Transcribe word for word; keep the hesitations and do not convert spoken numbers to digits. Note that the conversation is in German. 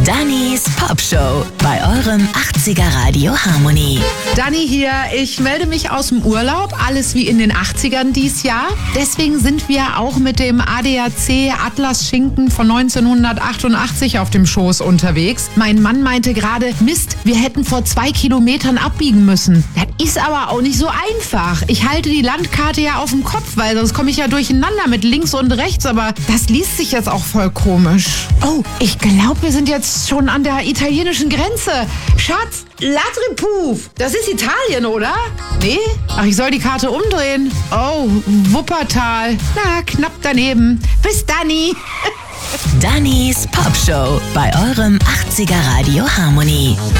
Dannys Popshow bei eurem achtziger Radio Harmony. Dani hier, ich melde mich aus dem Urlaub, alles wie in den achtzigern dies Jahr. Deswegen sind wir auch mit dem A D A C Atlas Schinken von neunzehnhundertachtundachtzig auf dem Schoß unterwegs. Mein Mann meinte gerade, Mist, wir hätten vor zwei Kilometern abbiegen müssen. Das ist aber auch nicht so einfach. Ich halte die Landkarte ja auf dem Kopf, weil sonst komme ich ja durcheinander mit links und rechts, aber das liest sich jetzt auch voll komisch. Oh, ich glaube, wir sind jetzt schon an der italienischen Grenze. Schatz, Latripuf, das ist Italien, oder? Nee? Ach, ich soll die Karte umdrehen. Oh, Wuppertal. Na, knapp daneben. Bis Dani. Dannys Popshow bei eurem achtziger Radio Harmony.